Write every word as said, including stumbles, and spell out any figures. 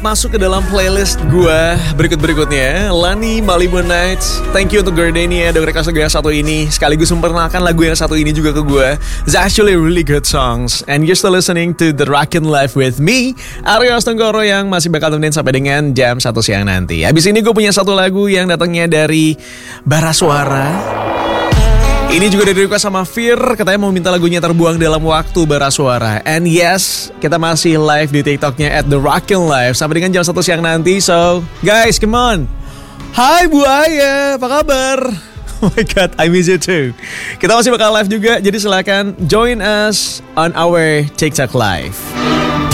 Masuk ke dalam playlist gue berikut-berikutnya Lani Malibu Nights. Thank you untuk Gardenia udah request lagu yang satu ini, sekaligus memperkenalkan lagu yang satu ini juga ke gue. It's actually really good songs. And you're still listening to The Rockin' Life with me, Aryo Astonggoro, yang masih bakal temenin sampai dengan jam satu siang nanti. Habis ini gue punya satu lagu yang datangnya dari Bara Suara. Ini juga dari request sama Fir, katanya mau minta lagunya Terbuang Dalam Waktu Bara Suara. And yes, kita masih live di TikToknya at The Rockin' Life sampai dengan jam satu siang nanti. So, guys, come on. Hai Buaya, apa kabar? Oh my god, I miss you too. Kita masih bakal live juga, jadi silakan join us on our TikTok live.